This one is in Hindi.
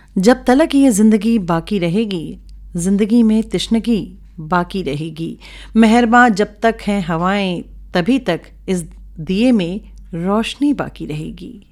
जब तलक ये ज़िंदगी बाकी रहेगी, ज़िंदगी में तिश्नगी बाकी रहेगी। मेहरबां जब तक हैं हवाएं, तभी तक इस दिए में रोशनी बाकी रहेगी।